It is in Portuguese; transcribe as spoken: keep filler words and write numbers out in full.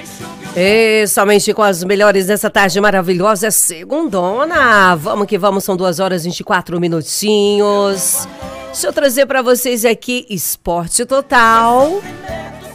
E somente com as melhores nessa tarde maravilhosa, segundona. Vamos que vamos, são duas horas e vinte e quatro minutinhos. Deixa eu trazer para vocês aqui Esporte Total.